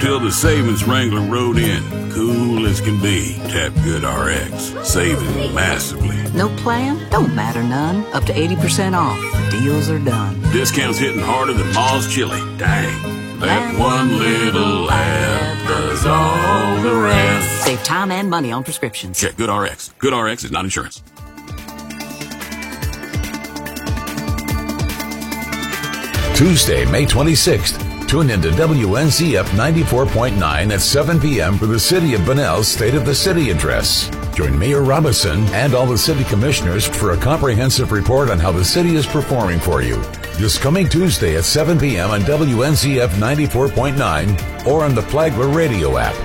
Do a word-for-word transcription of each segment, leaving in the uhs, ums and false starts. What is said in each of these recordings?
till the savings wrangler rode in. Cool as can be. Tap GoodRx. Saving massively. No plan? Don't matter none. Up to eighty percent off. Deals are done. Discounts hitting harder than Ma's chili. Dang. That one little ad does all the rest. Save time and money on prescriptions. Check GoodRx. GoodRx is not insurance. Tuesday, May twenty-sixth. Tune in to W N Z F ninety-four point nine at seven p.m. for the City of Bunnell's State of the City address. Join Mayor Robinson and all the city commissioners for a comprehensive report on how the city is performing for you. This coming Tuesday at seven p.m. on W N Z F ninety-four point nine or on the Flagler Radio app.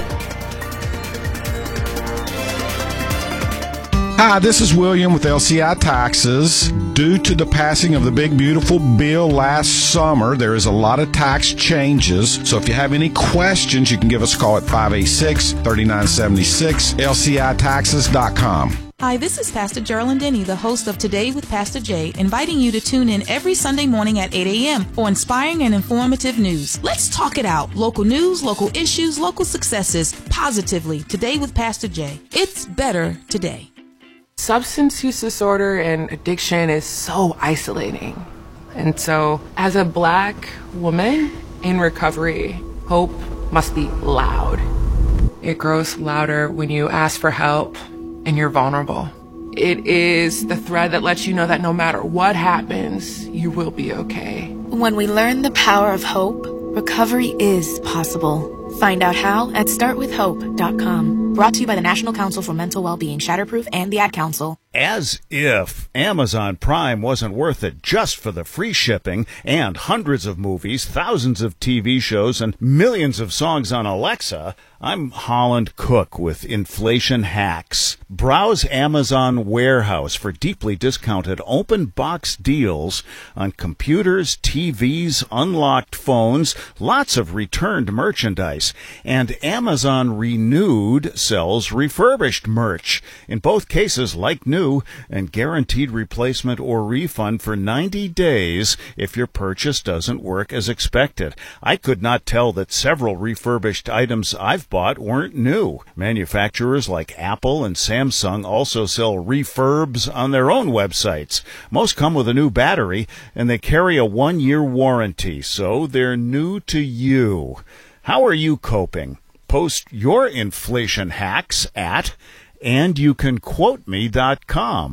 Hi, this is William with L C I Taxes. Due to the passing of the big, beautiful bill last summer, there is a lot of tax changes. So if you have any questions, you can give us a call at five eight six, three nine seven six, L C I taxes dot com. Hi, this is Pastor Geraldine Denny, the host of Today with Pastor Jay, inviting you to tune in every Sunday morning at eight a.m. for inspiring and informative news. Let's talk it out. Local news, local issues, local successes, positively. Today with Pastor Jay. It's better today. Substance use disorder and addiction is so isolating. And so, as a Black woman in recovery, hope must be loud. It grows louder when you ask for help and you're vulnerable. It is the thread that lets you know that no matter what happens, you will be okay. When we learn the power of hope, recovery is possible. Find out how at start with hope dot com. Brought to you by the National Council for Mental Wellbeing, Shatterproof, and the Ad Council. As if Amazon Prime wasn't worth it just for the free shipping and hundreds of movies, thousands of T V shows, and millions of songs on Alexa, I'm Holland Cook with Inflation Hacks. Browse Amazon Warehouse for deeply discounted open box deals on computers, T Vs, unlocked phones, lots of returned merchandise, and Amazon Renewed sells refurbished merch. In both cases, like new, and guaranteed replacement or refund for ninety days if your purchase doesn't work as expected. I could not tell that several refurbished items I've bought weren't new. Manufacturers like Apple and Samsung also sell refurbs on their own websites. Most come with a new battery, and they carry a one-year warranty, so they're new to you. How are you coping? Post your inflation hacks at and you can quote me dot com.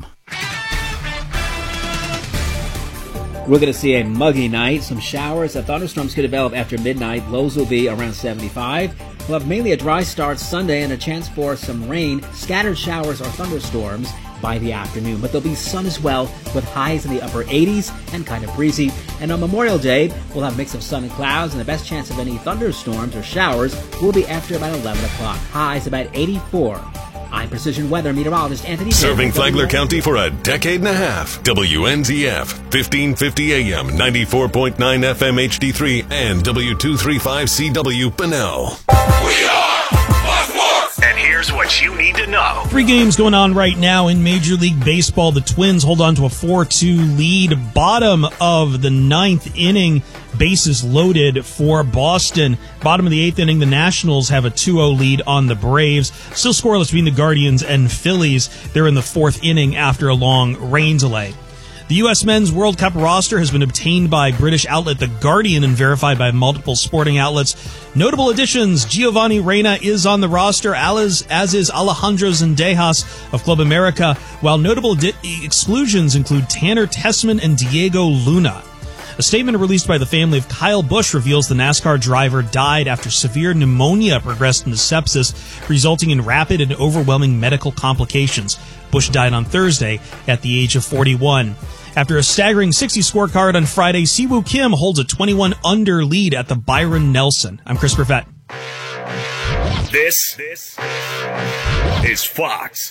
We're going to see a muggy night, some showers. The thunderstorms could develop after midnight. Lows will be around seventy-five. We'll have mainly a dry start Sunday and a chance for some rain, scattered showers or thunderstorms by the afternoon. But there'll be sun as well, with highs in the upper eighties and kind of breezy. And on Memorial Day, we'll have a mix of sun and clouds, and the best chance of any thunderstorms or showers will be after about eleven o'clock. Highs about eighty-four. I'm Precision Weather Meteorologist Anthony. Serving Flagler County for a decade and a half. W N Z F, fifteen fifty A M, ninety-four point nine F M H D three, and W two thirty-five C W Bunnell. We are Fox Sports! And here's what you need to know. Three games going on right now in Major League Baseball. The Twins hold on to a four two lead. Bottom of the ninth inning. Bases loaded for Boston. Bottom of the eighth inning, the Nationals have a two oh lead on the Braves. Still scoreless between the Guardians and Phillies. They're in the fourth inning after a long rain delay. The U S Men's World Cup roster has been obtained by British outlet The Guardian and verified by multiple sporting outlets. Notable additions: Giovanni Reyna is on the roster, as, as is Alejandro Zendejas of Club America, while notable di- exclusions include Tanner Tessman and Diego Luna. A statement released by the family of Kyle Busch reveals the NASCAR driver died after severe pneumonia progressed into sepsis, resulting in rapid and overwhelming medical complications. Busch died on Thursday at the age of forty-one. After a staggering sixty scorecard on Friday, Siwoo Kim holds a twenty-one under lead at the Byron Nelson. I'm Chris Perfett. This, this is Fox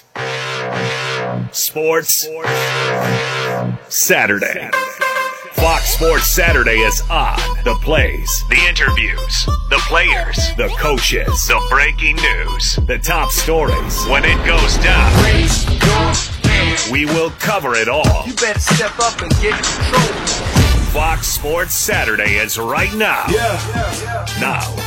Sports Saturday. Fox Sports Saturday is on. The plays, the interviews, the players, the coaches, the breaking news, the top stories. When it goes down, we will cover it all. You better step up and get control. Fox Sports Saturday is right now. Yeah, yeah, yeah. Now.